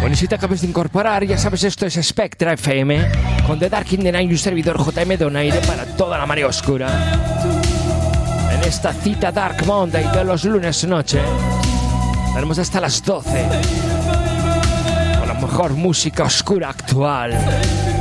Bueno, si te acabas de incorporar, ya sabes, esto es Spectra FM, con The Dark in the Night y un servidor JM Donaire para toda la marea oscura. En esta cita Dark Monday de los lunes noche, tenemos hasta las 12, con la mejor música oscura actual.